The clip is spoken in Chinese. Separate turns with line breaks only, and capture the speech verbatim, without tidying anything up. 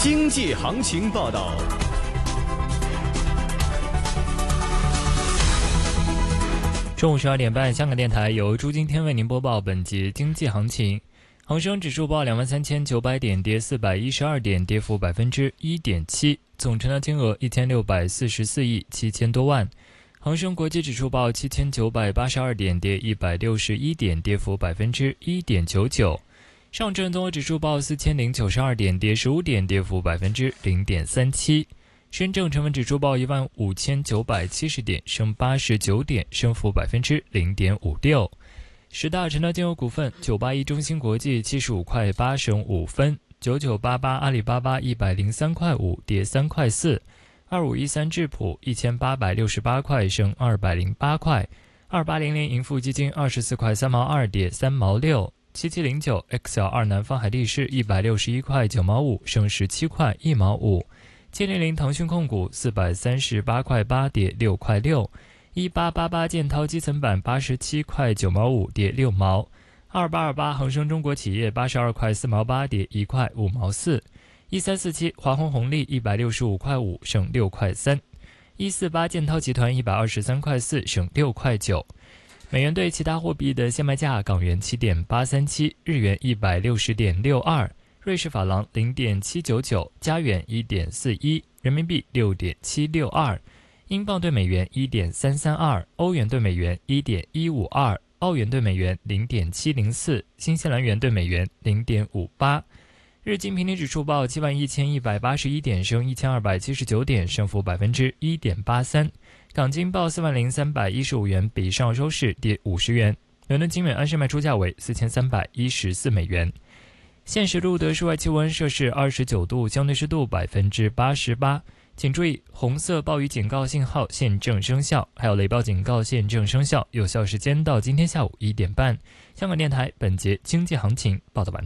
经济行情报道。
中午十二点半，香港电台由朱金天为您播报本节经济行情。恒生指数报两万三千九百点，跌四百一十二点，跌幅百分之一点七，总成交金额一千六百四十四亿七千多万。恒生国际指数报七千九百八十二点，跌一百六十一点，跌幅百分之一点九九。上证综合指数报四千零九十二点，跌十五点，跌幅百分之零点三七。深证成分指数报一万五千九百七十点，升八十九点，升幅百分之零点五六。十大成交金额股份：九八一中芯国际七十五块八升五分，九九八八阿里巴巴一百零三块五跌三块四，二五一三智普一千八百六十八块升二百零八块，二八零零盈富基金二十四块三毛二跌三毛六，七七零九 X L 二南方海力士一百六十一块九毛五升十七块一毛五。七零零腾讯控股四百三十八块八跌六块六，一八八八建滔基层板八十七块九毛五跌六毛，二八二八恒生中国企业八十二块四毛八跌一块五毛四，一三四七华虹红利一百六十五块五升六块三，一四八建滔集团一百二十三块四升六块九。美元对其他货币的现卖价：港元七点八三七，日元一百六十点六二。瑞士法郎 零点七九九， 加元 一点四一， 人民币 六点七六二， 英镑对美元 一点三三二， 欧元对美元 一点一五二， 澳元对美元 零点七零四， 新西兰元对美元 零点五八。日经平均指数报七万一千一百八十一点，升一千二百七十九点，升幅百分之一点八三。港金报四万零三百一十五元，比上周市跌五十元。伦敦金每安士卖出价为四千三百一十四美元。现时录得室外气温摄氏二十九度，相对湿度百分之八十八。请注意，红色暴雨警告信号现正生效，还有雷暴警告现正生效，有效时间到今天下午一点半。香港电台本节经济行情报道完毕。